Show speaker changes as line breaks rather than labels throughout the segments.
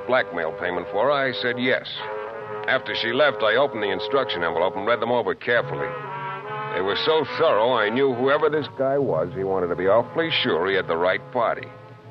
blackmail payment for her, I said yes. After she left, I opened the instruction envelope and read them over carefully. They were so thorough, I knew whoever this guy was, he wanted to be awfully sure he had the right party.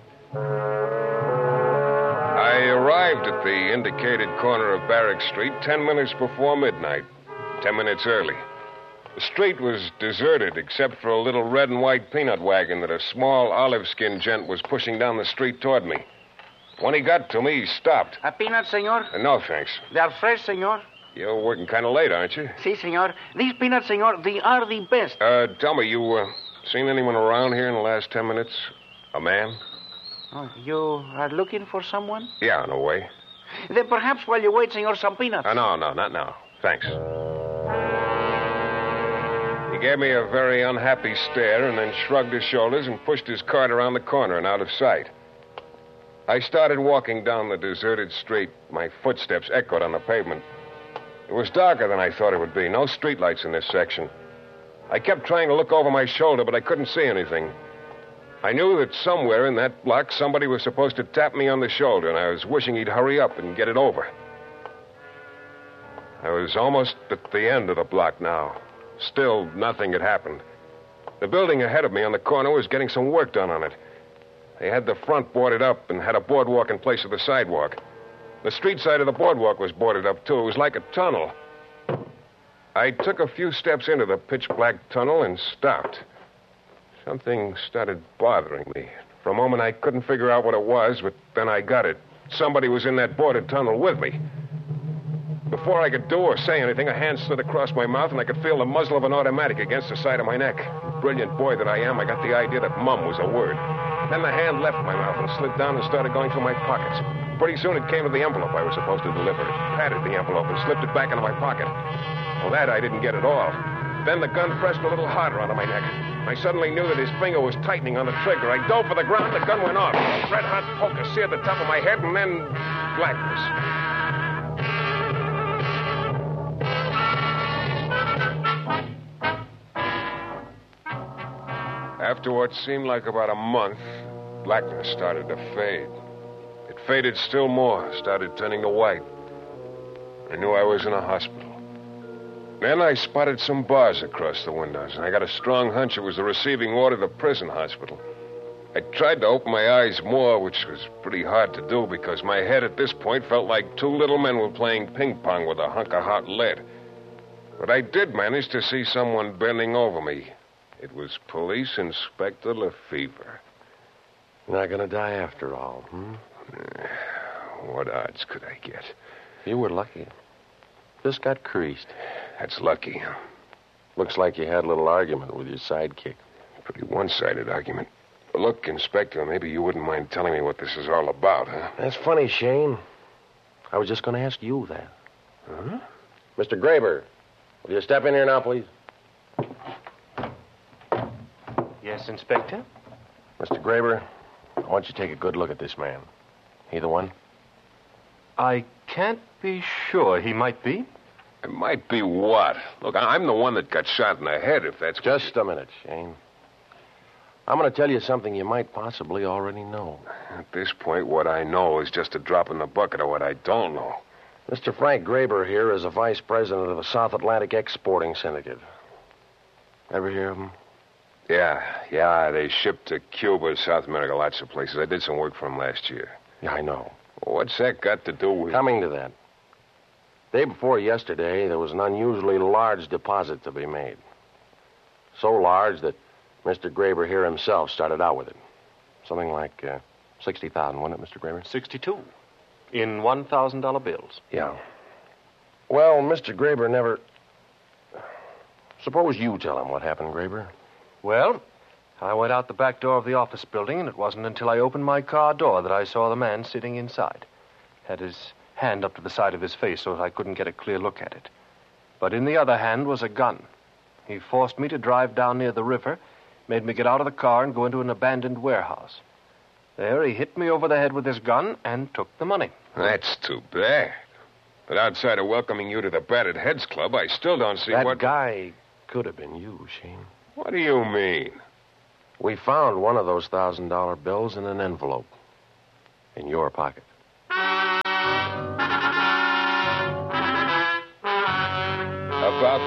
I arrived at the indicated corner of Barrack Street 10 minutes before midnight, 10 minutes early. The street was deserted except for a little red and white peanut wagon that a small olive-skinned gent was pushing down the street toward me. When he got to me, he stopped.
A peanut, senor?
No, thanks.
They are fresh, senor.
You're working kind of late, aren't you?
Si, senor. These peanuts, senor, they are the best.
Tell me, you seen anyone around here in the last 10 minutes? A man?
Oh, you are looking for someone?
Yeah, in a way.
Then perhaps while you wait, senor, some peanuts.
No, not now. Thanks. He gave me a very unhappy stare and then shrugged his shoulders and pushed his cart around the corner and out of sight. I started walking down the deserted street. My footsteps echoed on the pavement. It was darker than I thought it would be. No streetlights in this section. I kept trying to look over my shoulder, but I couldn't see anything. I knew that somewhere in that block somebody was supposed to tap me on the shoulder, and I was wishing he'd hurry up and get it over. I was almost at the end of the block now. Still, nothing had happened. The building ahead of me on the corner was getting some work done on it. They had the front boarded up and had a boardwalk in place of the sidewalk. The street side of the boardwalk was boarded up, too. It was like a tunnel. I took a few steps into the pitch-black tunnel and stopped. Something started bothering me. For a moment, I couldn't figure out what it was, but then I got it. Somebody was in that boarded tunnel with me. Before I could do or say anything, a hand slid across my mouth, and I could feel the muzzle of an automatic against the side of my neck. Brilliant boy that I am, I got the idea that mum was a word. Then the hand left my mouth and slid down and started going through my pockets. Pretty soon it came to the envelope I was supposed to deliver. It patted the envelope and slipped it back into my pocket. Well, that I didn't get at all. Then the gun pressed a little harder onto my neck. I suddenly knew that his finger was tightening on the trigger. I dove for the ground, the gun went off. A red-hot poker seared the top of my head, and then blackness. After what seemed like about a month, blackness started to fade. It faded still more, started turning to white. I knew I was in a hospital. Then I spotted some bars across the windows, and I got a strong hunch it was the receiving ward of the prison hospital. I tried to open my eyes more, which was pretty hard to do because my head at this point felt like two little men were playing ping pong with a hunk of hot lead. But I did manage to see someone bending over me. It was Police Inspector Lefevre.
You're not going to die after all,
What odds could I get?
You were lucky. Just got creased.
That's lucky.
Looks like you had a little argument with your sidekick.
Pretty one-sided argument. Look, Inspector, maybe you wouldn't mind telling me what this is all about, huh?
That's funny, Shane. I was just going to ask you that.
Huh?
Mr. Graber, will you step in here now, please?
Yes, Inspector?
Mr. Graber, I want you to take a good look at this man. He the one?
I can't be sure. He might be.
It might be what? Look, I'm the one that got shot in the head, if that's...
Just a minute, Shane. I'm going to tell you something you might possibly already know.
At this point, what I know is just a drop in the bucket of what I don't know.
Mr. Frank Graber here is a vice president of the South Atlantic Exporting Syndicate. Ever hear of him?
Yeah, they shipped to Cuba, South America, lots of places. I did some work for them last year.
Yeah, I know.
What's that got to do with...
Coming to that. Day before yesterday, there was an unusually large deposit to be made. So large that Mr. Graber here himself started out with it. Something like $60,000, wasn't it, Mr. Graber?
62. In $1,000 bills.
Yeah. Well, Mr. Graber never... Suppose you tell him what happened, Graber.
Well, I went out the back door of the office building, and it wasn't until I opened my car door that I saw the man sitting inside. Had his hand up to the side of his face so that I couldn't get a clear look at it. But in the other hand was a gun. He forced me to drive down near the river, made me get out of the car and go into an abandoned warehouse. There he hit me over the head with his gun and took the money.
That's too bad. But outside of welcoming you to the Battered Heads Club, I still don't see
that
what...
That guy could have been you, Shane.
What do you mean?
We found one of those $1,000 bills in an envelope. In your pocket.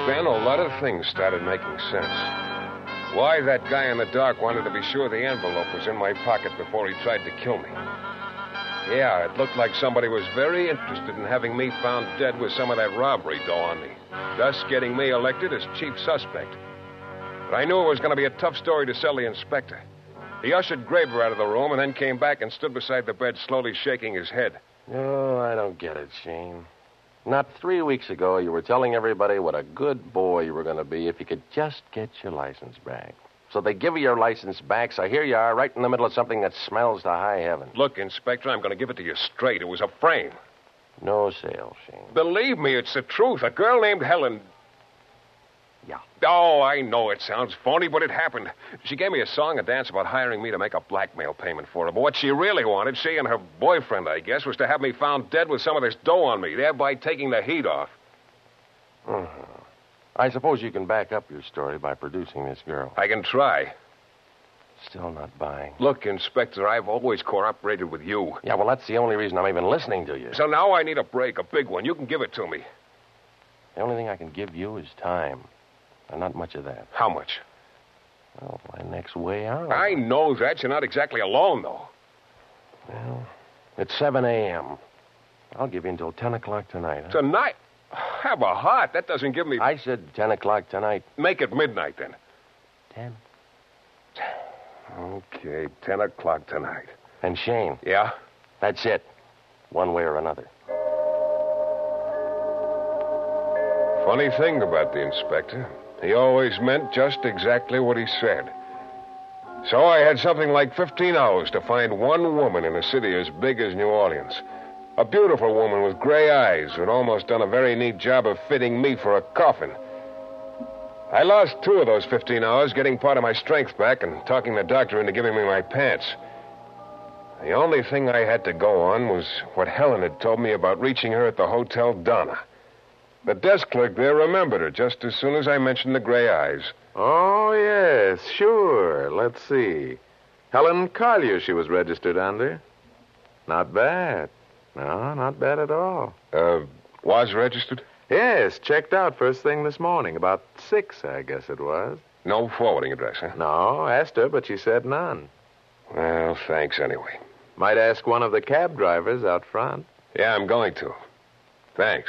then a lot of things started making sense. Why that guy in the dark wanted to be sure the envelope was in my pocket before he tried to kill me. Yeah, it looked like somebody was very interested in having me found dead with some of that robbery dough on me, thus getting me elected as chief suspect. But I knew it was going to be a tough story to sell the inspector. He ushered Graber out of the room and then came back and stood beside the bed, slowly shaking his head.
Oh, I don't get it, Shane. Not 3 weeks ago, you were telling everybody what a good boy you were going to be if you could just get your license back. So they give you your license back, so here you are, right in the middle of something that smells to high heaven.
Look, Inspector, I'm going to give it to you straight. It was a frame.
No sale, Shane.
Believe me, it's the truth. A girl named Helen...
Yeah.
Oh, I know it sounds phony, but it happened. She gave me a song and dance about hiring me to make a blackmail payment for her. But what she really wanted, she and her boyfriend, I guess, was to have me found dead with some of this dough on me, thereby taking the heat off.
Uh-huh. I suppose you can back up your story by producing this girl.
I can try.
Still not buying.
Look, Inspector, I've always cooperated with you.
Yeah, well, that's the only reason I'm even listening to you.
So now I need a break, a big one. You can give it to me.
The only thing I can give you is time. And not much of that.
How much?
Well, my next way out.
I know that. You're not exactly alone, though.
Well, it's 7 a.m. I'll give you until 10 o'clock tonight. Huh?
Tonight? Have a heart. That doesn't give me...
I said 10 o'clock tonight.
Make it midnight, then.
10.
Okay, 10 o'clock tonight.
And Shane.
Yeah?
That's it. One way or another.
Funny thing about the inspector. He always meant just exactly what he said. So I had something like 15 hours to find one woman in a city as big as New Orleans. A beautiful woman with gray eyes who'd almost done a very neat job of fitting me for a coffin. I lost 2 of those 15 hours getting part of my strength back and talking the doctor into giving me my pants. The only thing I had to go on was what Helen had told me about reaching her at the Hotel Donna. The desk clerk there remembered her just as soon as I mentioned the gray eyes.
Oh, yes, sure. Let's see. Helen Collier she was registered under. Not bad. No, not bad at all.
Was registered?
Yes, checked out first thing this morning. About 6, I guess it was.
No forwarding address, huh?
No, asked her, but she said none.
Well, thanks anyway.
Might ask one of the cab drivers out front.
Yeah, I'm going to. Thanks.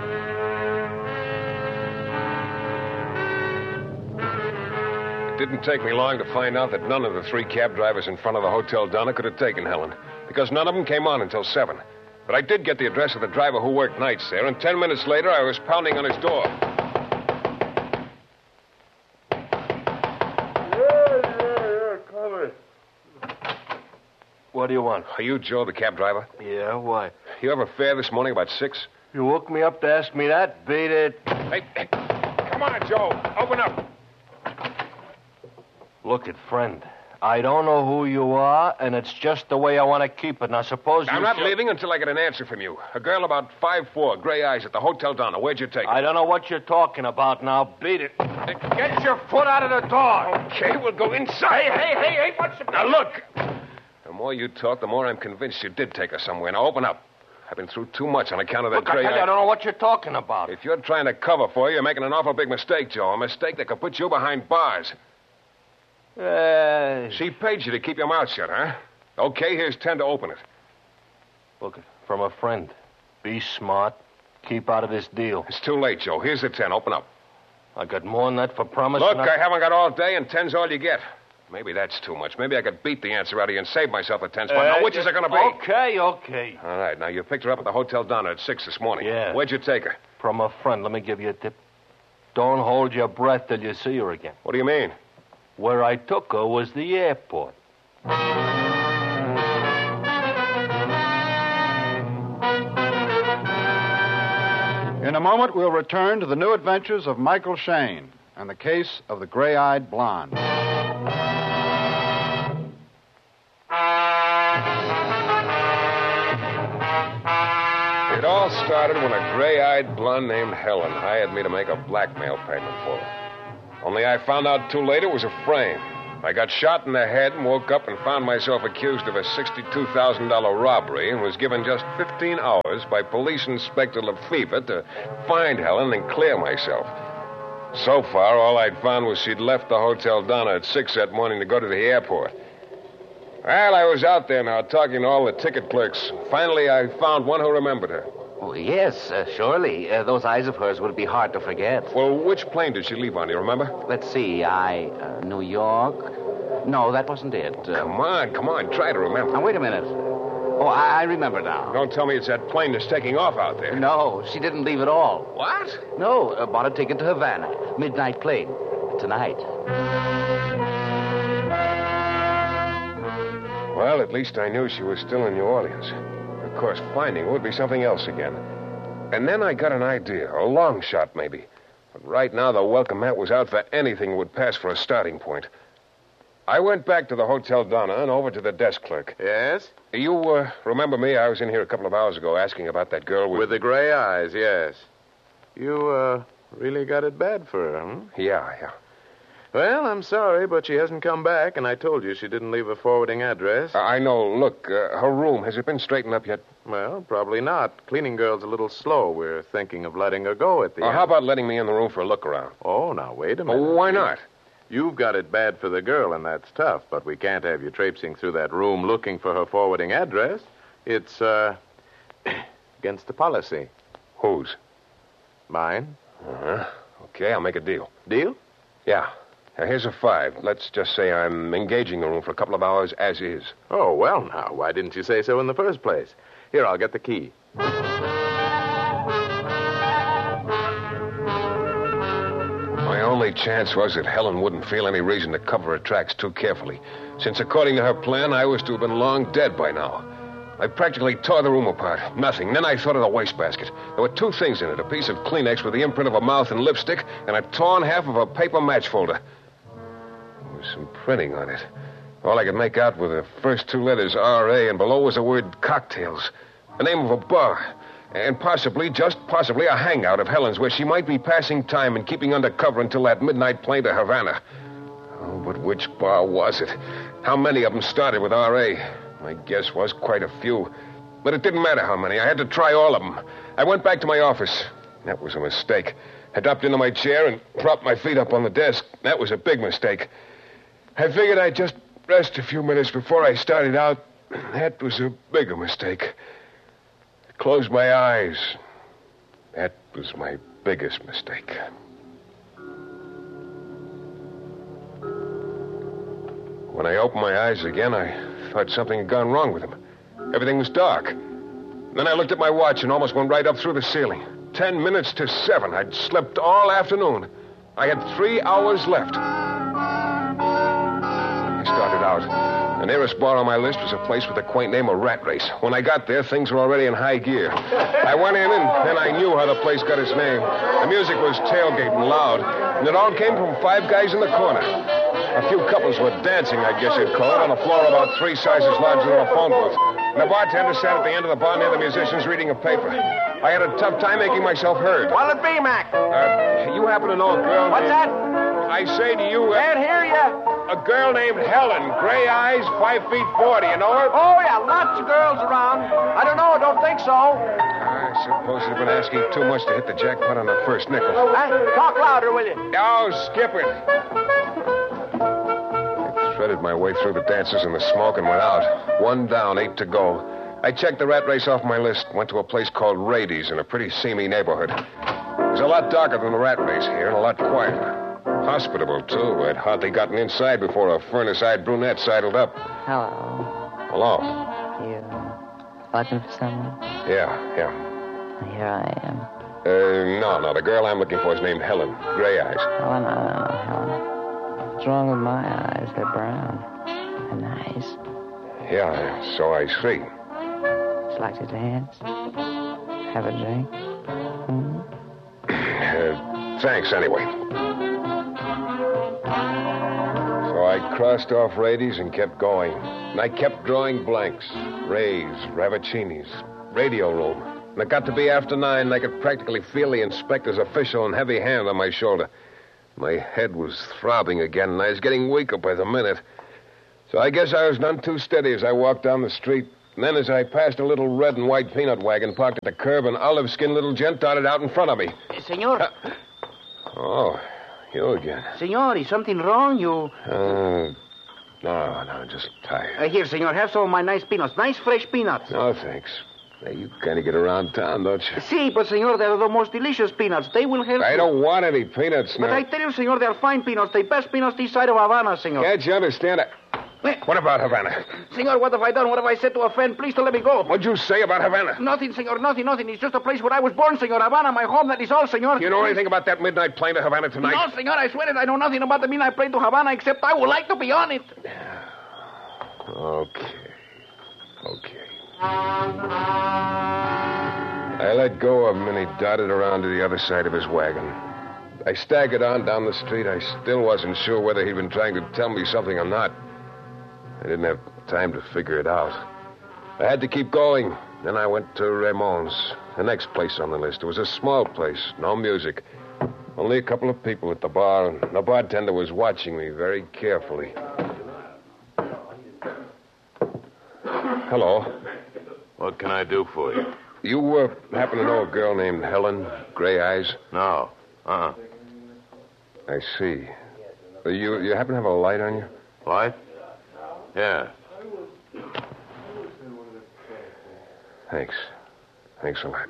It didn't take me long to find out that none of the 3 cab drivers in front of the Hotel Donna could have taken Helen, because none of them came on until 7. But I did get the address of the driver who worked nights there, and 10 minutes later I was pounding on his door.
Yeah, come in.
What do you want?
Are you Joe, the cab driver?
Yeah, why?
You have a fare this morning about 6?
You woke me up to ask me that? Beat it.
Hey, come on, Joe. Open up.
Look it, friend. I don't know who you are, and it's just the way I want to keep it. Now, suppose
I'm not leaving until I get an answer from you. A girl about 5'4", gray eyes at the Hotel Donna. Where'd you take her?
I don't know what you're talking about now. Beat it. Get your foot out of the door.
Okay, we'll go inside.
Hey, what's the...
Now, look. The more you talk, the more I'm convinced you did take her somewhere. Now, open up. I've been through too much on account of that
Look, I
gray
tell you,
eye.
I don't know what you're talking about.
If you're trying to cover for you, you're making an awful big mistake, Joe. A mistake that could put you behind bars. She paid you to keep your mouth shut, huh? Okay, here's 10 to open it.
Look, from a friend. Be smart. Keep out of this deal.
It's too late, Joe. Here's the 10. Open up.
I got more than that for promise.
Look, I haven't got all day, and 10's all you get. Maybe that's too much. Maybe I could beat the answer out of you and save myself a 10 spot. Now, which is it going to be?
Okay.
All right, now, you picked her up at the Hotel Donna at 6 this morning.
Yeah.
Where'd you take her?
From a friend. Let me give you a tip. Don't hold your breath till you see her again.
What do you mean?
Where I took her was the airport.
In a moment, we'll return to the new adventures of Michael Shayne and the case of the gray-eyed blonde.
It all started when a gray-eyed blonde named Helen hired me to make a blackmail payment for her. Only I found out too late it was a frame. I got shot in the head and woke up and found myself accused of a $62,000 robbery and was given just 15 hours by Police Inspector Lefevre to find Helen and clear myself. So far, all I'd found was she'd left the Hotel Donna at 6 that morning to go to the airport. Well, I was out there now talking to all the ticket clerks. Finally, I found one who remembered her.
Oh, yes, surely. Those eyes of hers would be hard to forget.
Well, which plane did she leave on, do you remember?
Let's see. New York? No, that wasn't it.
Come on. Try to remember.
Now, wait a minute. Oh, I remember now.
Don't tell me it's that plane that's taking off out there.
No, she didn't leave at all.
What?
No, bought a ticket to Havana. Midnight plane. Tonight.
Well, at least I knew she was still in New Orleans. Of course, finding her would be something else again. And then I got an idea, a long shot maybe. But right now, the welcome mat was out for anything that would pass for a starting point. I went back to the Hotel Donna and over to the desk clerk.
Yes?
You remember me? I was in here a couple of hours ago asking about that girl with...
With the gray eyes, yes. You, really got it bad for her, huh?
Yeah.
Well, I'm sorry, but she hasn't come back, and I told you she didn't leave a forwarding address.
I know. Look, her room, has it been straightened up yet?
Well, probably not. Cleaning girl's a little slow. We're thinking of letting her go at the end.
How about letting me in the room for a look around?
Oh, now, wait a minute.
Oh, why not?
You've got it bad for the girl, and that's tough, but we can't have you traipsing through that room looking for her forwarding address. It's, against the policy.
Whose?
Mine.
Uh-huh. Okay, I'll make a deal.
Deal?
Yeah. Now, here's a 5. Let's just say I'm engaging the room for a couple of hours as is.
Oh, well, now, why didn't you say so in the first place? Here, I'll get the key.
My only chance was that Helen wouldn't feel any reason to cover her tracks too carefully, since according to her plan, I was to have been long dead by now. I practically tore the room apart. Nothing. Then I thought of the wastebasket. There were 2 things in it, a piece of Kleenex with the imprint of a mouth and lipstick, and a torn half of a paper match folder. There was some printing on it. All I could make out were the first 2 letters, R.A., and below was the word cocktails, the name of a bar, and possibly, just possibly, a hangout of Helen's where she might be passing time and keeping undercover until that midnight plane to Havana. Oh, but which bar was it? How many of them started with R.A.? My guess was quite a few. But it didn't matter how many. I had to try all of them. I went back to my office. That was a mistake. I dropped into my chair and propped my feet up on the desk. That was a big mistake. I figured I'd just rest a few minutes before I started out. That was a bigger mistake. I closed my eyes. That was my biggest mistake. When I opened my eyes again, I thought something had gone wrong with them. Everything was dark. Then I looked at my watch and almost went right up through the ceiling. 10 minutes to 7. I'd slept all afternoon. I had 3 hours left. I started out. The nearest bar on my list was a place with a quaint name of Rat Race. When I got there, things were already in high gear. I went in, and then I knew how the place got its name. The music was tailgating loud, and it all came from 5 guys in the corner. A few couples were dancing, I guess you'd call it, on a floor about 3 sizes larger than a phone booth. And the bartender sat at the end of the bar near the musicians reading a paper. I had a tough time making myself heard.
What'll it be, Mac?
You happen to know a girl...
What's that?
I say to you...
Can't hear you.
A girl named Helen, gray eyes, 5 feet 4. Do you know her?
Oh, yeah, lots of girls around. I don't know. Don't think so.
I suppose you've been asking too much to hit the jackpot on the first nickel.
Talk louder, will you?
Oh, skip it. I threaded my way through the dancers and the smoke and went out. 1 down, 8 to go. I checked the Rat Race off my list, went to a place called Rady's in a pretty seamy neighborhood. It was a lot darker than the Rat Race here and a lot quieter. Hospitable, too. I'd hardly gotten inside before a furnace-eyed brunette sidled up.
Hello.
Hello.
You looking for someone?
Yeah.
Here I am.
No. The girl I'm looking for is named Helen. Gray eyes.
Helen. What's wrong with my eyes? They're brown. They're nice.
Yeah, so I see.
Would you like to dance? Have a drink?
Thanks, anyway. So I crossed off Rady's and kept going. And I kept drawing blanks. Rays, Ravicinis, radio room. And it got to be after 9, and I could practically feel the inspector's official and heavy hand on my shoulder. My head was throbbing again, and I was getting weaker by the minute. So I guess I was none too steady as I walked down the street. And then as I passed a little red and white peanut wagon parked at the curb, an olive-skinned little gent darted out in front of me.
Senor?
Oh, You again.
Senor, is something wrong? You...
No, just tired.
Here, senor, have some of my nice peanuts. Nice fresh peanuts.
No, thanks. Hey, you kind of get around town, don't you?
See, but, senor, they're the most delicious peanuts. They will help
I
you.
don't want any peanuts now.
But I tell you, senor, they're fine peanuts. The best peanuts this side of Havana, senor.
Can't you understand it? What about Havana?
Senor, what have I done? What have I said to a friend? Please to let me go.
What'd you say about Havana?
Nothing, senor, nothing. It's just a place where I was born, senor. Havana, my home, that is all, senor.
You know anything about that midnight plane to Havana tonight?
No, senor, I swear it. I know nothing about the midnight plane to Havana, except I would like to be on it.
Okay. I let go of him, and he darted around to the other side of his wagon. I staggered on down the street. I still wasn't sure whether he'd been trying to tell me something or not. I didn't have time to figure it out. I had to keep going. Then I went to Ramon's, the next place on the list. It was a small place, no music. Only a couple of people at the bar, and the bartender was watching me very carefully. Hello.
What can I do for you?
You happen to know a girl named Helen, gray eyes?
No.
I see. You happen to have a light on you?
Light? Yeah.
Thanks a lot.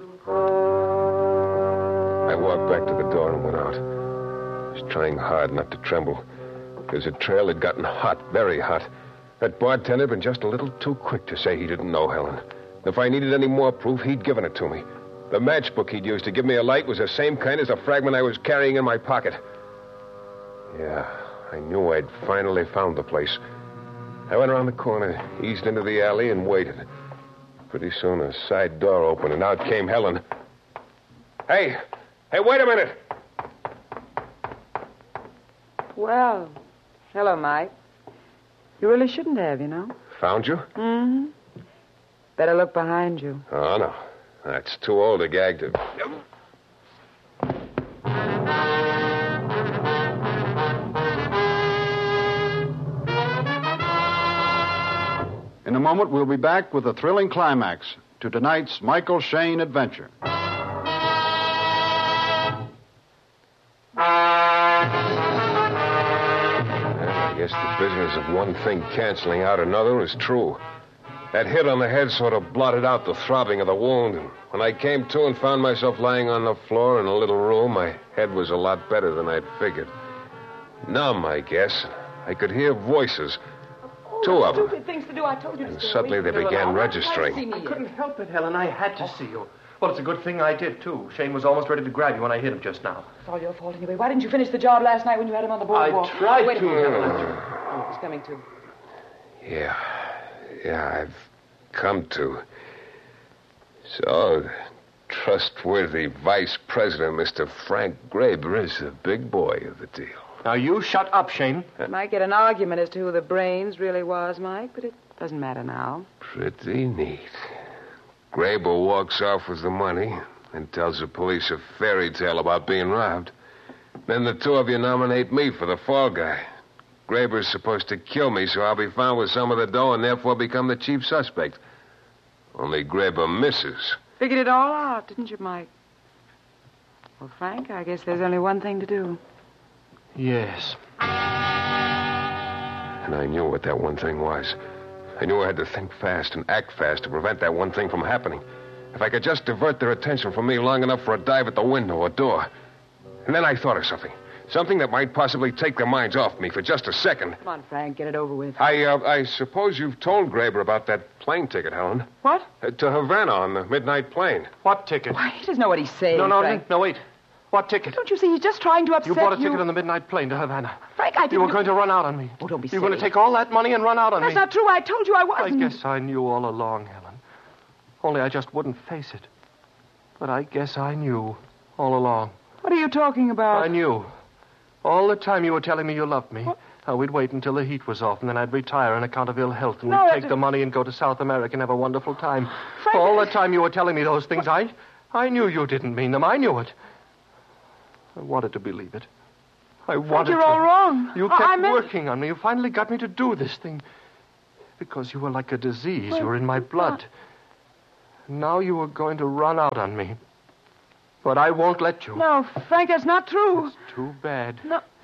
I walked back to the door and went out. I was trying hard not to tremble, because the trail had gotten hot, very hot. That bartender had been just a little too quick to say he didn't know Helen. If I needed any more proof, he'd given it to me. The matchbook he'd used to give me a light was the same kind as the fragment I was carrying in my pocket. Yeah, I knew I'd finally found the place. I went around the corner, eased into the alley, and waited. Pretty soon, a side door opened, and out came Helen. Hey, wait a minute.
Well, hello, Mike. You really shouldn't have, you know.
Found you?
Mm-hmm. Better look behind you.
Oh, no. That's too old a gag to...
In a moment, we'll be back with a thrilling climax to tonight's Michael Shayne adventure.
I guess the business of one thing canceling out another is true. That hit on the head sort of blotted out the throbbing of the wound. And when I came to and found myself lying on the floor in a little room, my head was a lot better than I'd figured. Numb, I guess. I could hear voices. Two of them.
Stupid things to do. I told you to
And
stay
suddenly
away
they
from
began
Helen.
registering.
I couldn't help it, Helen. I had to see you. Well, it's a good thing I did, too. Shane was almost ready to grab you when I hit him just now.
It's all your fault anyway. Why didn't you finish the job last night when you had him on the boardwalk?
I tried
Wait a
to.
minute.
Helen.
Oh, it's coming to.
Yeah, I've come to. So, the trustworthy vice president, Mr. Frank Graber, is the big boy of the deal.
Now, you shut up, Shane.
Might get an argument as to who the brains really was, Mike, but it doesn't matter now.
Pretty neat. Graber walks off with the money and tells the police a fairy tale about being robbed. Then the two of you nominate me for the fall guy. Graber's supposed to kill me, so I'll be found with some of the dough and therefore become the chief suspect. Only Graber misses.
Figured it all out, didn't you, Mike? Well, Frank, I guess there's only one thing to do.
Yes.
And I knew what that one thing was. I knew I had to think fast and act fast to prevent that one thing from happening. If I could just divert their attention from me long enough for a dive at the window or door. And then I thought of something. Something that might possibly take their minds off me for just a second.
Come on, Frank, get it over with.
I suppose you've told Graber about that plane ticket, Helen.
What?
To Havana on the midnight plane.
What ticket?
Why, he doesn't know what he's saying, Frank.
No, wait. What ticket?
Don't you see, he's just trying to upset you.
You bought a ticket on the midnight plane to Havana.
Frank, I didn't...
You were going to run out on me.
Oh, don't be
You were going to
silly.
take all that money and run out on
That's
me.
not true. I told you I wasn't.
I guess I knew all along, Helen. Only I just wouldn't face it. But I guess I knew all along.
What are you talking about?
I knew. All the time you were telling me you loved me.
What?
How we'd wait until the heat was off, and then I'd retire on account of ill health, and
No,
we'd
that's
take the money and go to South America and have a wonderful time.
Frank,
All the time you were telling me those things, I knew you didn't mean them. I knew it. I wanted to believe it. I wanted
you're
to.
all wrong.
You
I
kept
meant-
working on me. You finally got me to do this thing. Because you were like a disease.
Well,
you were in my blood. Now you were going to run out on me. But I won't let you.
No, Frank, that's not true.
It's too bad.
No.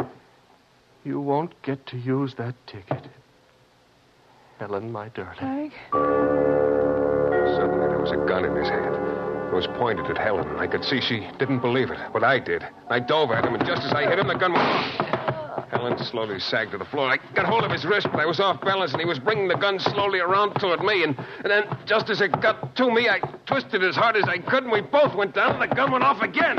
You won't get to use that ticket. Helen, my darling.
Frank?
Suddenly, there was a gun in his hand. It was pointed at Helen. I could see she didn't believe it, but I did. I dove at him, and just as I hit him, the gun went off. Helen slowly sagged to the floor. I got hold of his wrist, but I was off balance, and he was bringing the gun slowly around toward me. And then, just as it got to me, I twisted as hard as I could, and we both went down, and the gun went off again.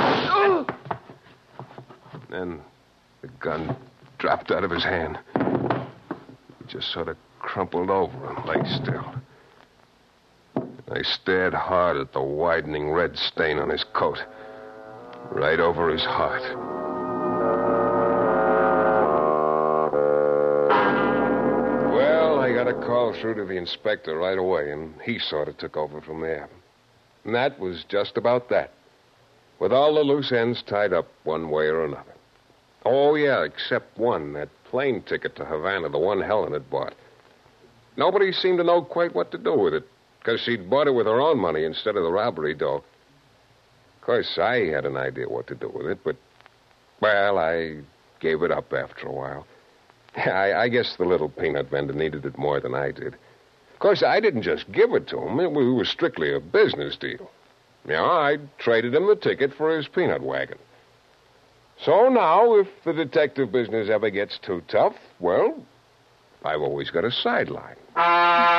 Then the gun dropped out of his hand. He just sort of crumpled over and lay still. I stared hard at the widening red stain on his coat, right over his heart. Well, I got a call through to the inspector right away, and he sort of took over from there. And that was just about that, with all the loose ends tied up one way or another. Oh, yeah, except one, that plane ticket to Havana, the one Helen had bought. Nobody seemed to know quite what to do with it, because she'd bought it with her own money instead of the robbery dough. Of course, I had an idea what to do with it, but, well, I gave it up after a while. I guess the little peanut vendor needed it more than I did. Of course, I didn't just give it to him. It was strictly a business deal. You know, I traded him the ticket for his peanut wagon. So now, if the detective business ever gets too tough, well, I've always got a sideline.